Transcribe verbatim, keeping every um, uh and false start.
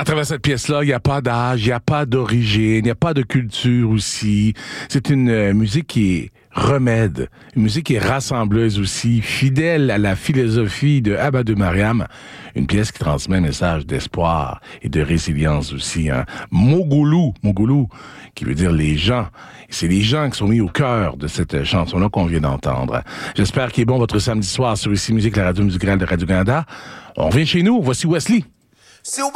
À travers cette pièce-là, il n'y a pas d'âge, il n'y a pas d'origine, il n'y a pas de culture aussi. C'est une euh, musique qui est remède, une musique qui est rassembleuse aussi, fidèle à la philosophie de Amadou Mariam, une pièce qui transmet un message d'espoir et de résilience aussi. Hein. Mogoulou, Mogoulou, qui veut dire les gens. C'est les gens qui sont mis au cœur de cette chanson-là qu'on vient d'entendre. J'espère qu'il est bon votre samedi soir sur Ici Musique, la radio musicale de Radio-Canada. On revient chez nous, voici Wesley.